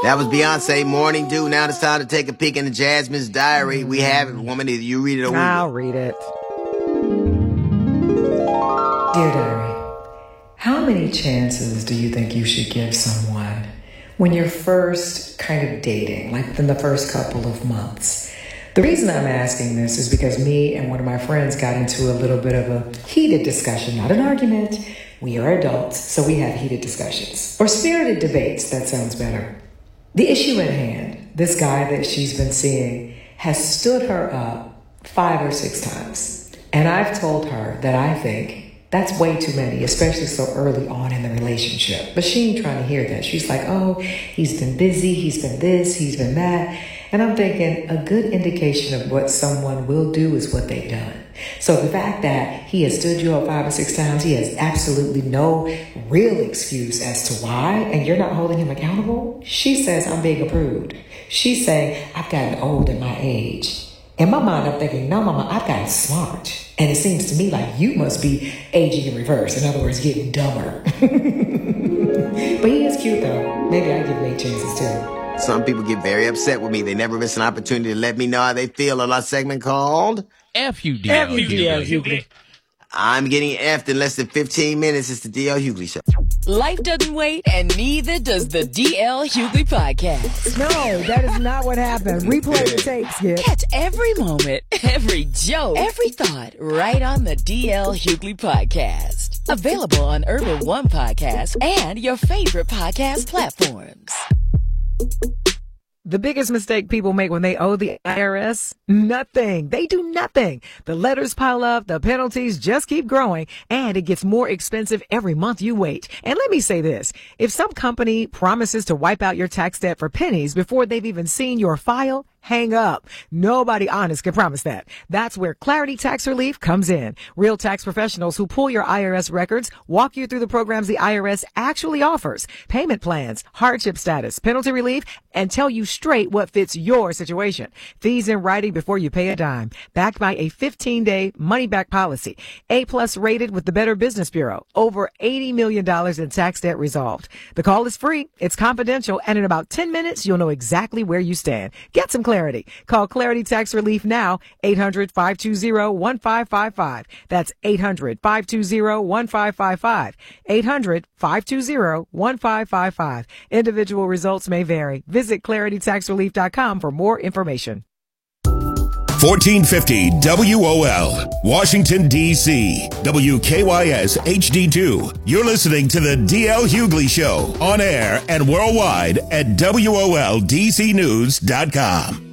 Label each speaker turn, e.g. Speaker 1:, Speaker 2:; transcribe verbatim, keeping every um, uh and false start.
Speaker 1: That was Beyonce, Morning Dew. Now it's time to take a peek into Jasmine's diary. We have it. Woman, either you read it or we
Speaker 2: I'll read it.
Speaker 3: Dear Diary, how many chances do you think you should give someone when you're first kind of dating, like within the first couple of months? The reason I'm asking this is because me and one of my friends got into a little bit of a heated discussion, not an argument. We are adults, so we have heated discussions. Or spirited debates, that sounds better. The issue at hand, this guy that she's been seeing, has stood her up five or six times. And I've told her that I think that's way too many, especially so early on in the relationship. But she ain't trying to hear that. She's like, oh, he's been busy, he's been this, he's been that. And I'm thinking a good indication of what someone will do is what they've done. So the fact that he has stood you up five or six times, he has absolutely no real excuse as to why, and you're not holding him accountable. She says, I'm being approved. She's saying, I've gotten old at my age. In my mind, I'm thinking, no, mama, I've gotten smart. And it seems to me like you must be aging in reverse. In other words, getting dumber. But he is cute, though. Maybe I give him eight chances, too.
Speaker 1: Some people get very upset with me. They never miss an opportunity to let me know how they feel on our segment called
Speaker 4: F U D L Hughley.
Speaker 1: I'm getting effed in less than fifteen minutes. It's the D L Hughley Show.
Speaker 5: Life doesn't wait, and neither does the D L Hughley Podcast.
Speaker 2: No, that is not what happened. Replay the tapes, Skip.
Speaker 5: Catch every moment, every joke, every thought right on the D L Hughley Podcast. Available on Urban One Podcast and your favorite podcast platforms.
Speaker 2: The biggest mistake people make when they owe the I R S? Nothing. They do nothing. The letters pile up, the penalties just keep growing, and it gets more expensive every month you wait. And let me say this. If some company promises to wipe out your tax debt for pennies before they've even seen your file, hang up. Nobody honest can promise that. That's where Clarity Tax Relief comes in. Real tax professionals who pull your I R S records, walk you through the programs the I R S actually offers, payment plans, hardship status, penalty relief, and tell you straight what fits your situation. Fees in writing before you pay a dime. Backed by a fifteen-day money-back policy. A-plus rated with the Better Business Bureau. Over eighty million dollars in tax debt resolved. The call is free. It's confidential. And in about ten minutes, you'll know exactly where you stand. Get some clarity. Call Clarity Tax Relief now. eight hundred, five two zero, one five five five. That's eight hundred, five two zero, one five five five. eight hundred, five two zero, one five five five. Individual results may vary. Visit clarity tax relief dot com for more information.
Speaker 6: fourteen fifty W O L, Washington, D C W K Y S H D two. You're listening to the D L Hughley Show on air and worldwide at W O L D C news dot com.